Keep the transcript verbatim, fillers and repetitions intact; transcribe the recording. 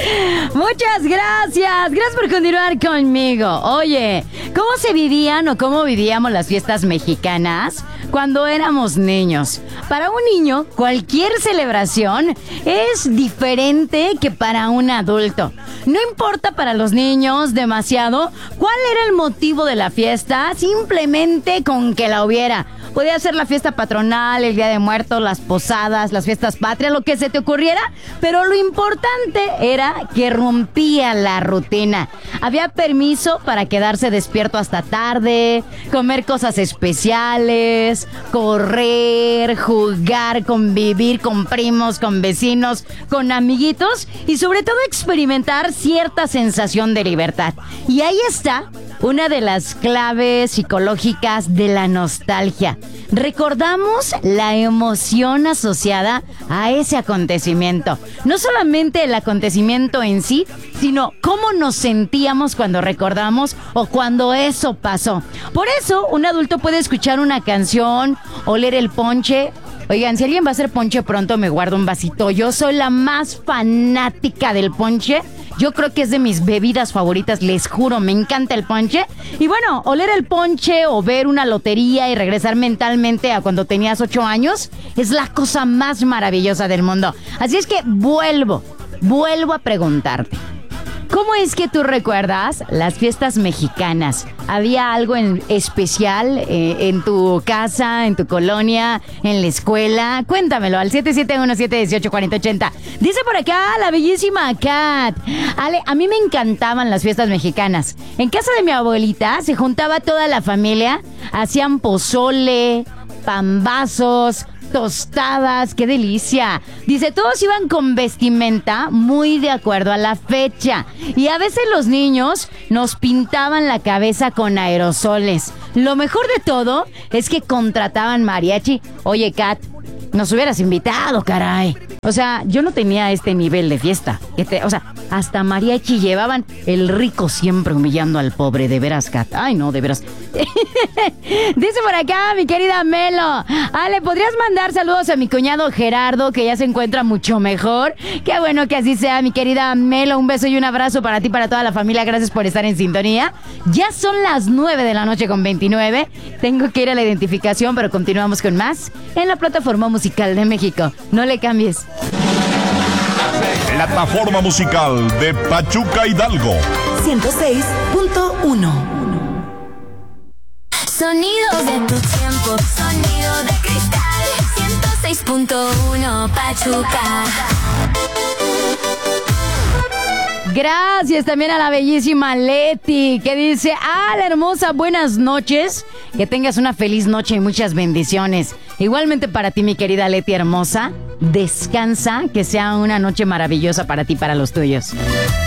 Muchas gracias. Gracias por continuar conmigo. Oye, ¿cómo se vivían o cómo vivíamos las fiestas mexicanas cuando éramos niños? Para un niño, cualquier celebración es diferente que para un adulto. No importa para los niños demasiado cuál era el motivo de la fiesta, simplemente con que la hubiera. Podía ser la fiesta patronal, el Día de Muertos, las posadas, las fiestas patrias, lo que se te ocurriera, pero lo importante era que rompía la rutina. Había permiso para quedarse despierto hasta tarde, comer cosas especiales, correr, jugar, convivir con primos, con vecinos, con amiguitos y sobre todo experimentar cierta sensación de libertad. Y ahí está una de las claves psicológicas de la nostalgia. Recordamos la emoción asociada a ese acontecimiento. No solamente el acontecimiento en sí, sino cómo nos sentíamos cuando recordamos o cuando eso pasó. Por eso, un adulto puede escuchar una canción, oler el ponche. Oigan, si alguien va a hacer ponche pronto, me guardo un vasito. Yo soy la más fanática del ponche. Yo creo que es de mis bebidas favoritas, les juro, me encanta el ponche. Y bueno, oler el ponche o ver una lotería y regresar mentalmente a cuando tenías ocho años es la cosa más maravillosa del mundo. Así es que vuelvo, vuelvo a preguntarte. ¿Cómo es que tú recuerdas las fiestas mexicanas? ¿Había algo en especial eh, en tu casa, en tu colonia, en la escuela? Cuéntamelo al siete siete uno siete uno ocho cuatro cero ocho cero. Dice por acá la bellísima Kat. Ale, a mí me encantaban las fiestas mexicanas. En casa de mi abuelita se juntaba toda la familia, hacían pozole, pambazos, tostadas, qué delicia. Dice, todos iban con vestimenta muy de acuerdo a la fecha. Y a veces los niños nos pintaban la cabeza con aerosoles. Lo mejor de todo es que contrataban mariachi. Oye, Kat, nos hubieras invitado, caray. O sea, yo no tenía este nivel de fiesta. Este, o sea, hasta mariachi llevaban. El rico siempre humillando al pobre, de veras, Kat. Ay, no, de veras. Dice por acá mi querida Melo. Ale, ¿podrías mandar saludos a mi cuñado Gerardo, que ya se encuentra mucho mejor? Qué bueno que así sea, mi querida Melo. Un beso y un abrazo para ti y para toda la familia. Gracias por estar en sintonía. Ya son las nueve de la noche con veintinueve. Tengo que ir a la identificación, pero continuamos con más en la plataforma musical de México. No le cambies. Plataforma musical de Pachuca Hidalgo. ciento seis punto uno. Sonidos de tu tiempo, sonido de cristal. ciento seis punto uno Pachuca. Gracias también a la bellísima Leti, que dice, ah, la hermosa, buenas noches. Que tengas una feliz noche y muchas bendiciones. Igualmente para ti, mi querida Leti hermosa. Descansa, que sea una noche maravillosa para ti y para los tuyos.